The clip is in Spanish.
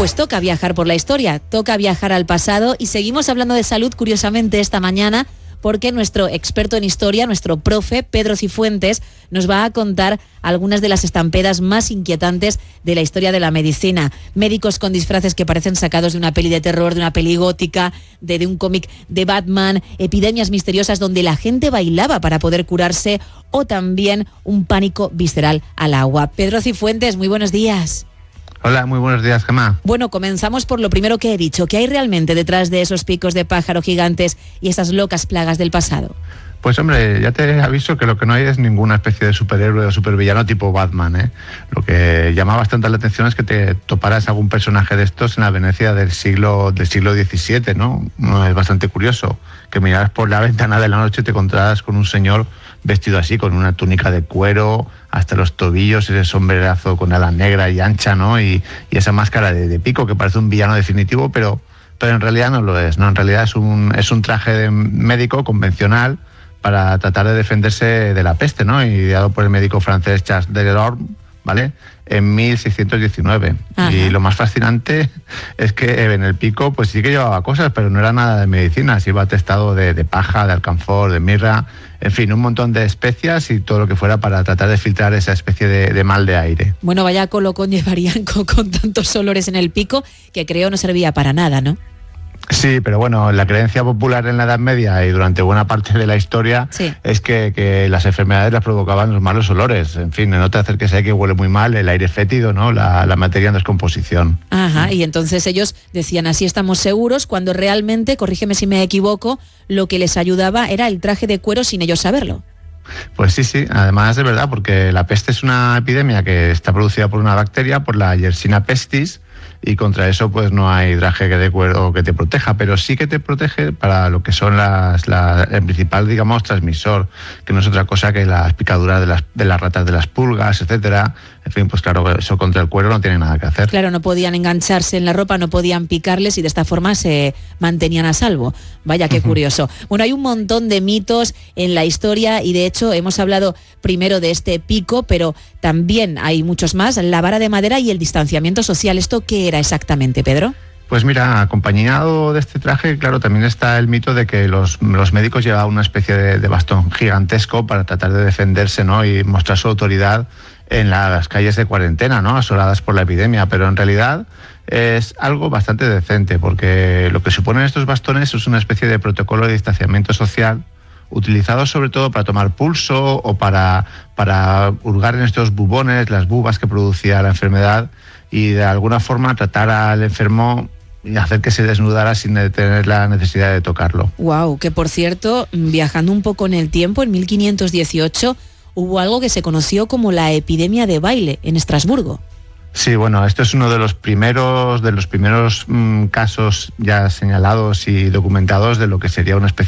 Pues toca viajar por la historia, toca viajar al pasado y seguimos hablando de salud, curiosamente, esta mañana, porque nuestro experto en historia, nuestro profe, Pedro Cifuentes, nos va a contar algunas de las estampedas más inquietantes de la historia de la medicina. Médicos con disfraces que parecen sacados de una peli de terror, de una peli gótica, de un cómic de Batman, epidemias misteriosas donde la gente bailaba para poder curarse, o también un pánico visceral al agua. Pedro Cifuentes, muy buenos días. Hola, muy buenos días, Gemma. Bueno, comenzamos por lo primero que he dicho. ¿Qué hay realmente detrás de esos picos de pájaro gigantes y esas locas plagas del pasado? Pues hombre, ya te aviso que lo que no hay es ninguna especie de superhéroe o supervillano tipo Batman, ¿eh? Lo que llama bastante la atención es que te toparas algún personaje de estos en la Venecia del siglo XVII, ¿no? Es bastante curioso que miraras por la ventana de la noche y te encontraras con un señor vestido así, con una túnica de cuero hasta los tobillos, ese sombrerazo con ala negra y ancha, ¿no? Y esa máscara de pico que parece un villano definitivo, pero en realidad no lo es, ¿no? En realidad es un traje de médico convencional para tratar de defenderse de la peste, ¿no? Ideado por el médico francés Charles Delorme, ¿vale? En 1619. Ajá. Y lo más fascinante es que en el pico pues sí que llevaba cosas, pero no era nada de medicinas. Iba atestado de paja, de alcanfor, de mirra, en fin, un montón de especias y todo lo que fuera para tratar de filtrar esa especie de mal de aire. Bueno, vaya colocón llevarían con tantos olores en el pico que creo no servía para nada, ¿no? Sí, pero bueno, la creencia popular en la Edad Media y durante buena parte de la historia es que las enfermedades las provocaban los malos olores. En fin, no te acerques ahí que huele muy mal, el aire fétido, ¿no? La materia en descomposición. Ajá, y entonces ellos decían así estamos seguros, cuando realmente, corrígeme si me equivoco, lo que les ayudaba era el traje de cuero sin ellos saberlo. Pues sí, además de verdad, porque la peste es una epidemia que está producida por una bacteria, por la Yersinia pestis, y contra eso pues no hay traje de cuero que te proteja, pero sí que te protege para lo que son el principal, digamos, transmisor, que no es otra cosa que las picaduras de las ratas de las pulgas, etcétera. En fin, pues claro, eso contra el cuero no tiene nada que hacer. Claro, no podían engancharse en la ropa, no podían picarles y de esta forma se mantenían a salvo. Vaya, qué curioso. Bueno, hay un montón de mitos en la historia y de hecho hemos hablado primero de este pico, pero también hay muchos más, la vara de madera y el distanciamiento social. ¿Esto qué era exactamente, Pedro? Pues mira, acompañado de este traje, claro, también está el mito de que los médicos llevaban una especie de bastón gigantesco para tratar de defenderse, ¿no? Y mostrar su autoridad en las calles de cuarentena, ¿no? Asoladas por la epidemia, pero en realidad es algo bastante decente, porque lo que suponen estos bastones es una especie de protocolo de distanciamiento social utilizado sobre todo para tomar pulso o para hurgar en estos bubones, las bubas que producía la enfermedad, y de alguna forma tratar al enfermo y hacer que se desnudara sin tener la necesidad de tocarlo. Wow, que por cierto, viajando un poco en el tiempo, en 1518 hubo algo que se conoció como la epidemia de baile en Estrasburgo. Sí, bueno, esto es uno de los primeros casos ya señalados y documentados de lo que sería una especie